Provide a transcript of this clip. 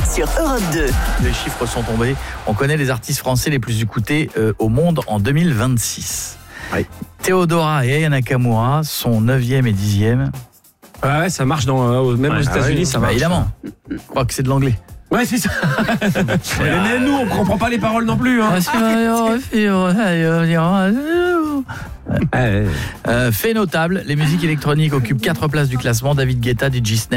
sur Europe 2. Les chiffres sont tombés. On connaît les artistes français les plus écoutés au monde en 2026. Oui. Theodora et Aya Nakamura sont 9e et 10e. Ouais, ça marche même aux États-Unis, ça marche. Évidemment. Je crois que c'est de l'anglais. Ouais, c'est ça. Mais nous, on comprend pas les paroles non plus. Hein. Fait notable, les musiques électroniques occupent 4 places du classement. David Guetta, DJ Snake.